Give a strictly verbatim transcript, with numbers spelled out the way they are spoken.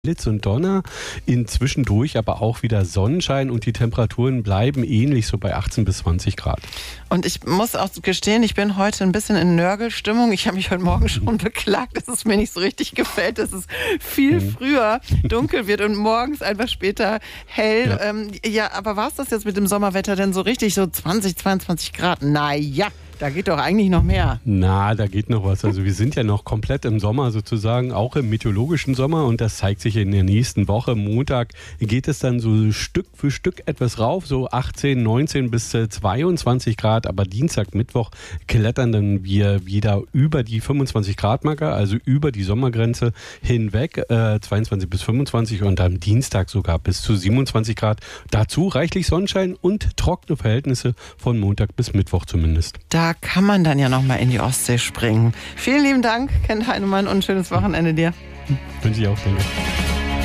Blitz und Donner, inzwischendurch aber auch wieder Sonnenschein und die Temperaturen bleiben ähnlich so bei achtzehn bis zwanzig Grad. Und ich muss auch gestehen, ich bin heute ein bisschen in Nörgelstimmung. Ich habe mich heute Morgen schon beklagt, dass es mir nicht so richtig gefällt, dass es viel mhm. früher dunkel wird und morgens einfach später hell. Ja, ähm, ja aber war es das jetzt mit dem Sommerwetter denn so richtig, so zwanzig, zweiundzwanzig Grad? Naja. Da geht doch eigentlich noch mehr. Na, da geht noch was. Also wir sind ja noch komplett im Sommer sozusagen, auch im meteorologischen Sommer und das zeigt sich in der nächsten Woche. Montag geht es dann so Stück für Stück etwas rauf, so achtzehn, neunzehn bis zweiundzwanzig Grad. Aber Dienstag, Mittwoch klettern dann wir wieder über die fünfundzwanzig Grad Marke, also über die Sommergrenze hinweg, äh, zweiundzwanzig bis fünfundzwanzig und am Dienstag sogar bis zu siebenundzwanzig Grad. Dazu reichlich Sonnenschein und trockene Verhältnisse von Montag bis Mittwoch zumindest. Da kann man dann ja noch mal in die Ostsee springen. Vielen lieben Dank, Kent Heinemann, und ein schönes Wochenende dir. Wünsche ich auch, danke.